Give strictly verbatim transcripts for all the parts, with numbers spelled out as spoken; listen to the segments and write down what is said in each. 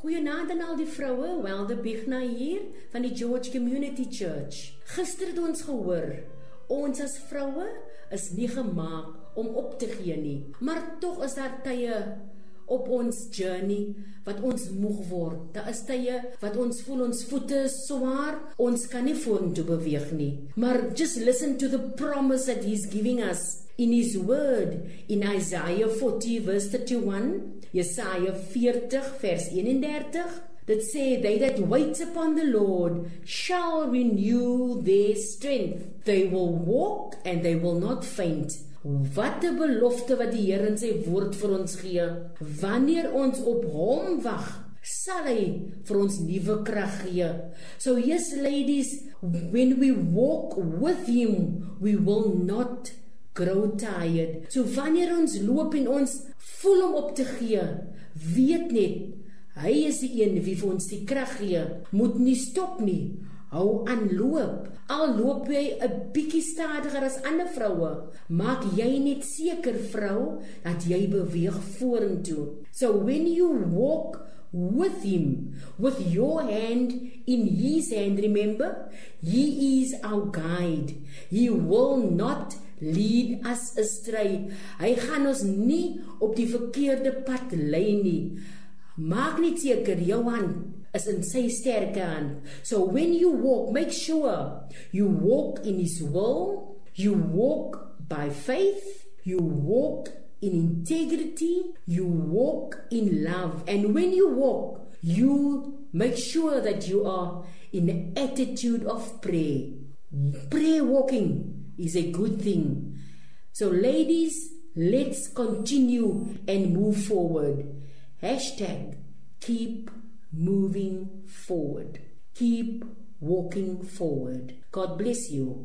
Goeienaand aan al die vroue, Welde Bigna hier van die George Community Church. Gister het ons gehoor, ons as vroue is nie gemaak om op te gee nie, maar tog is daar tye op ons journey wat ons moeg word. Daar is tye wat ons voel ons voete is swaar, ons kan nie vorentoe beweeg nie. Maar just listen to the promise that he's giving us in his word in Isaiah forty verse thirty-one, Jesaja forty vers eenendertig. That say, they that wait upon the Lord shall renew their strength. They will walk and they will not faint. Wat 'n belofte wat die Here in sy woord vir ons gee. Wanneer ons op hom wag, sal hy vir ons nuwe krag gee. So yes, ladies, when we walk with him, we will not grow tired. So wanneer ons loop en ons voel om op te gee, weet net, hy is die een wie vir ons die krag gee. Moet nie stop nie. Hou aan loop. Al loop jy 'n bietjie stadiger as ander vroue, maak jy net seker, vrou, dat jy beweeg vorentoe. So when you walk with him, with your hand in his hand, remember, he is our guide. He will not lead us astray. Hy gaan ons nie op die verkeerde pad lei nie. Maak net seker jou hand is in sy sterke hand. So when you walk, make sure you walk in his will, you walk by faith, you walk in integrity, you walk in love. And when you walk, you make sure that you are in an attitude of prayer. Prayer walking is a good thing. So ladies, let's continue and move forward. Hashtag keep moving forward. Keep walking forward. God bless you.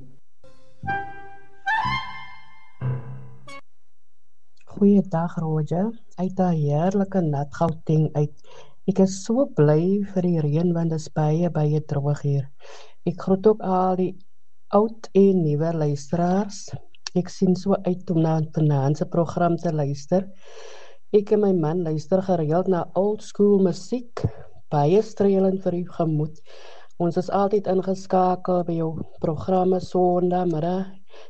Goeiedag Roger, uit 'n heerlike nat Gauteng uit. Ek is so bly vir die reën want dit is baie baie droog hier. Ek groet ook al die oud en nuwe luisteraars. Ek sien so uit om na vanaand se program te luister. Ek en my man luister gereeld na old school musiek, baie streelend vir u gemoed. Ons is altyd ingeskakel by jou programme Sondagmiddag